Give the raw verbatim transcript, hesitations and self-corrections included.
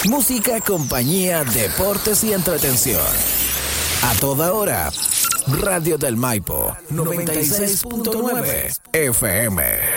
Música, compañía, deportes y entretención. A toda hora. Radio del Maipo, noventa y seis punto nueve F M.